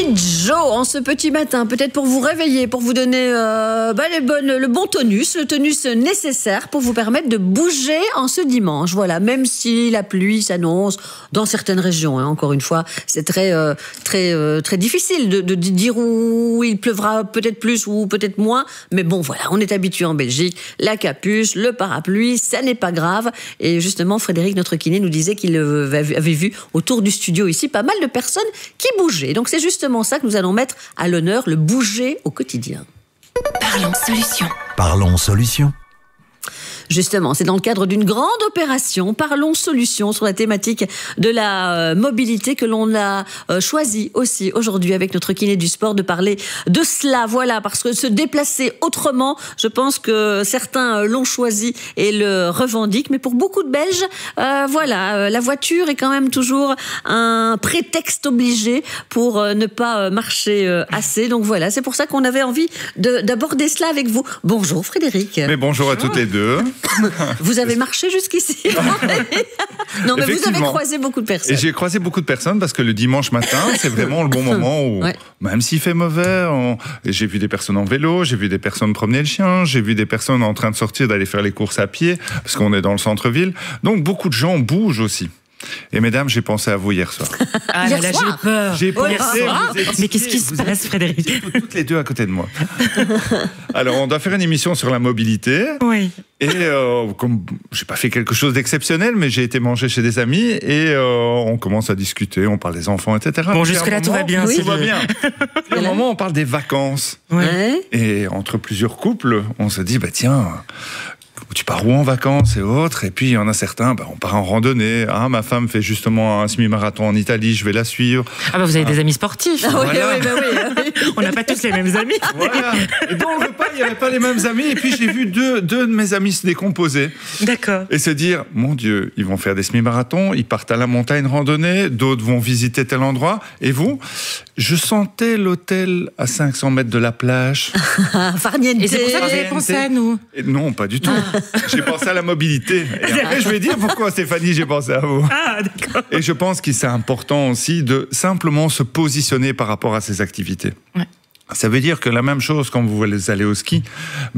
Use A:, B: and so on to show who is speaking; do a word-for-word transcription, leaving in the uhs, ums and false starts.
A: Petit Joe, en ce petit matin, peut-être pour vous réveiller, pour vous donner euh, bah, les bonnes, le bon tonus, le tonus nécessaire pour vous permettre de bouger en ce dimanche. Voilà, même si la pluie s'annonce dans certaines régions. Hein, encore une fois, c'est très, euh, très, euh, très difficile de, de dire où il pleuvra peut-être plus ou peut-être moins. Mais bon, voilà, on est habitué en Belgique. La capuche, le parapluie, ça n'est pas grave. Et justement, Frédéric, notre kiné, nous disait qu'il avait vu autour du studio ici pas mal de personnes qui bougeaient. Donc c'est justement ça que nous allons mettre à l'honneur, le bouger au quotidien.
B: Parlons solution.
C: Parlons solution.
A: Justement, c'est dans le cadre d'une grande opération, Parlons Solutions, sur la thématique de la euh, mobilité que l'on a euh, choisi aussi aujourd'hui avec notre kiné du sport de parler de cela. Voilà, parce que se déplacer autrement, je pense que certains euh, l'ont choisi et le revendiquent, mais pour beaucoup de Belges, euh, voilà, euh, la voiture est quand même toujours un prétexte obligé pour euh, ne pas euh, marcher euh, assez. Donc voilà, c'est pour ça qu'on avait envie de, d'aborder cela avec vous. Bonjour Frédéric.
D: Mais bonjour à toutes les deux.
A: Vous avez marché jusqu'ici? Non, mais vous avez croisé beaucoup de personnes.
D: Et j'ai croisé beaucoup de personnes parce que le dimanche matin, c'est vraiment le bon moment où, ouais. même s'il fait mauvais, on... j'ai vu des personnes en vélo, j'ai vu des personnes promener le chien, j'ai vu des personnes en train de sortir, d'aller faire les courses à pied, parce qu'on est dans le centre-ville. Donc beaucoup de gens bougent aussi. Et mesdames, j'ai pensé à vous hier soir.
B: Ah là là, j'ai peur.
D: J'ai pensé,
B: oh,
D: vous étiez,
B: mais qu'est-ce qui se passe, Frédéric?
D: Toutes les deux à côté de moi. Alors, on doit faire une émission sur la mobilité.
B: Oui.
D: Et euh, comme j'ai pas fait quelque chose d'exceptionnel, mais j'ai été manger chez des amis et euh, on commence à discuter, on parle des enfants, et cetera.
B: Bon, jusque-là, tout va bien.
D: Oui. Tout va bien. Puis, à un moment, on parle des vacances.
A: Ouais.
D: Et entre plusieurs couples, on se dit, bah tiens... tu pars où en vacances et autres, et puis il y en a certains, bah, on part en randonnée. Ah, ma femme fait justement un semi-marathon en Italie, je vais la suivre.
B: Ah bah vous avez ah. des amis sportifs.
A: Ah,
D: voilà.
A: oui, oui, bah, oui.
B: On n'a pas tous les mêmes amis.
D: Voilà. Et dans le repas, il n'y avait pas les mêmes amis, et puis j'ai vu deux, deux de mes amis se décomposer.
B: D'accord.
D: Et se dire, mon Dieu, ils vont faire des semi-marathons, ils partent à la montagne randonnée, d'autres vont visiter tel endroit, et vous? Je sentais l'hôtel à cinq cents mètres de la plage.
A: Farniente.
B: Et c'est pour ça que vous avez pensé à nous?
D: Et non, pas du tout. J'ai pensé à la mobilité. Et après, je vais dire pourquoi, Stéphanie, j'ai pensé à vous.
B: Ah, d'accord.
D: Et je pense que c'est important aussi de simplement se positionner par rapport à ces activités.
B: Ouais.
D: Ça veut dire que la même chose quand vous allez au ski,